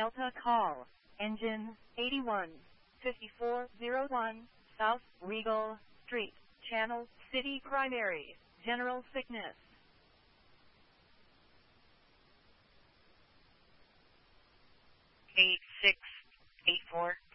Delta call. Engine 815401 South Regal Street, Channel City Primary, General Sickness. 8684.